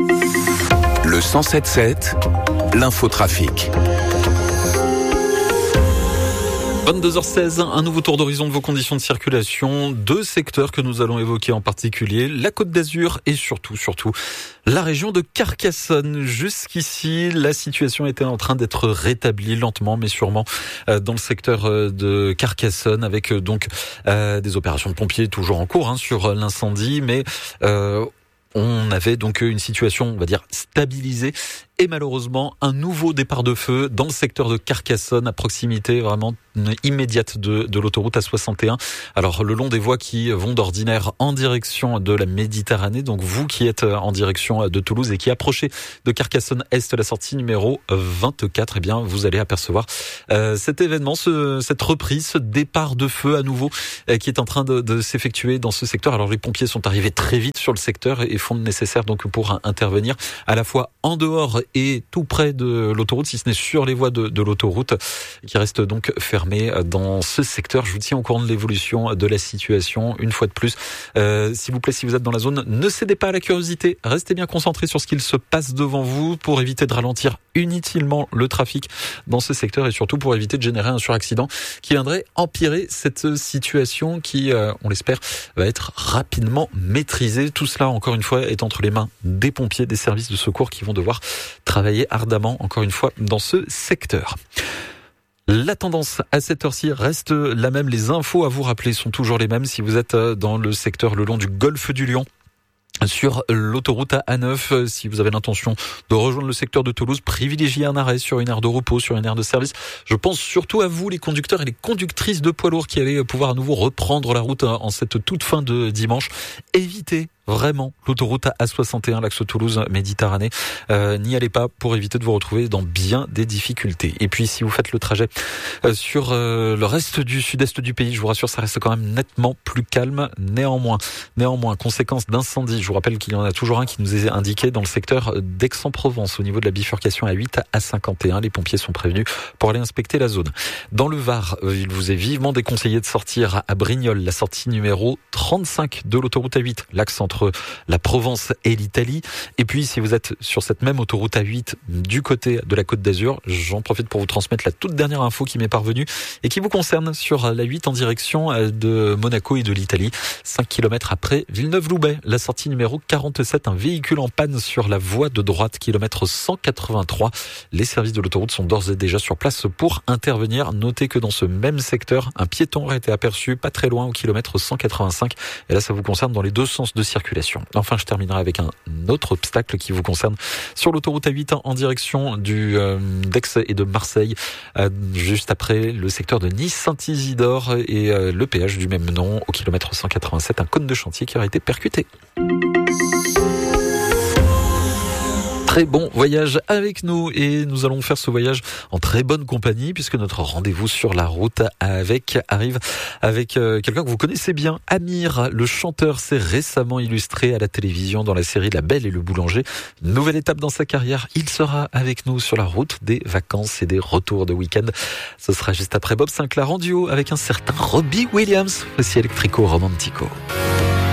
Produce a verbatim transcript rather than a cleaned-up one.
Le cent sept sept, l'infotrafic. vingt-deux heures seize, un nouveau tour d'horizon de vos conditions de circulation. Deux secteurs que nous allons évoquer en particulier, la Côte d'Azur et surtout, surtout, la région de Carcassonne. Jusqu'ici, la situation était en train d'être rétablie lentement mais sûrement dans le secteur de Carcassonne avec donc euh, des opérations de pompiers toujours en cours hein, sur l'incendie, mais euh, on avait donc une situation, on va dire, stabilisée. Et malheureusement, un nouveau départ de feu dans le secteur de Carcassonne, à proximité vraiment immédiate de, de l'autoroute A soixante et un. Alors, le long des voies qui vont d'ordinaire en direction de la Méditerranée. Donc, vous qui êtes en direction de Toulouse et qui approchez de Carcassonne-Est, la sortie numéro vingt-quatre, eh bien, vous allez apercevoir euh, cet événement, ce, cette reprise, ce départ de feu à nouveau euh, qui est en train de, de s'effectuer dans ce secteur. Alors, les pompiers sont arrivés très vite sur le secteur et font le nécessaire donc pour intervenir à la fois en dehors et tout près de l'autoroute, si ce n'est sur les voies de, de l'autoroute, qui reste donc fermée dans ce secteur. Je vous tiens au courant de l'évolution de la situation. Une fois de plus, euh, s'il vous plaît, si vous êtes dans la zone, ne cédez pas à la curiosité. Restez bien concentrés sur ce qu'il se passe devant vous pour éviter de ralentir inutilement le trafic dans ce secteur et surtout pour éviter de générer un suraccident qui viendrait empirer cette situation qui, euh, on l'espère, va être rapidement maîtrisée. Tout cela, encore une fois, est entre les mains des pompiers, des services de secours qui vont devoir travailler ardemment, encore une fois, dans ce secteur. La tendance à cette heure-ci reste la même. Les infos à vous rappeler sont toujours les mêmes si vous êtes dans le secteur le long du golfe du Lion. Sur l'autoroute A neuf, si vous avez l'intention de rejoindre le secteur de Toulouse, privilégiez un arrêt sur une aire de repos, sur une aire de service. Je pense surtout à vous, les conducteurs et les conductrices de poids lourds qui allez pouvoir à nouveau reprendre la route en cette toute fin de dimanche. Évitez vraiment l'autoroute A soixante et un, l'axe Toulouse-Méditerranée. Euh, n'y allez pas pour éviter de vous retrouver dans bien des difficultés. Et puis, si vous faites le trajet euh, sur euh, le reste du sud-est du pays, je vous rassure, ça reste quand même nettement plus calme. Néanmoins, néanmoins, conséquence d'incendie. Je vous rappelle qu'il y en a toujours un qui nous est indiqué dans le secteur d'Aix-en-Provence, au niveau de la bifurcation A huit à cinquante et un. Les pompiers sont prévenus pour aller inspecter la zone. Dans le Var, il vous est vivement déconseillé de sortir à Brignoles, la sortie numéro trente-cinq de l'autoroute A huit, l'axe entre la Provence et l'Italie. Et puis, si vous êtes sur cette même autoroute A huit du côté de la Côte d'Azur, j'en profite pour vous transmettre la toute dernière info qui m'est parvenue et qui vous concerne sur la huit en direction de Monaco et de l'Italie. cinq kilomètres après Villeneuve-Loubet, la sortie numéro quarante-sept, un véhicule en panne sur la voie de droite, kilomètre cent quatre-vingt-trois. Les services de l'autoroute sont d'ores et déjà sur place pour intervenir. Notez que dans ce même secteur, un piéton aurait été aperçu pas très loin au kilomètre cent quatre-vingt-cinq. Et là, ça vous concerne dans les deux sens de circulation. Enfin, je terminerai avec un autre obstacle qui vous concerne sur l'autoroute A huit en direction du euh, d'Aix et de Marseille, euh, juste après le secteur de Nice-Saint-Isidore et euh, le péage du même nom au kilomètre cent quatre-vingt-sept, un cône de chantier qui aurait été percuté. Très bon voyage avec nous et nous allons faire ce voyage en très bonne compagnie puisque notre rendez-vous sur la route avec arrive avec euh, quelqu'un que vous connaissez bien, Amir, le chanteur, s'est récemment illustré à la télévision dans la série La Belle et le Boulanger. Nouvelle étape dans sa carrière, il sera avec nous sur la route des vacances et des retours de week-end. Ce sera juste après Bob Sinclair en duo avec un certain Robbie Williams, aussi Electrico Romantico.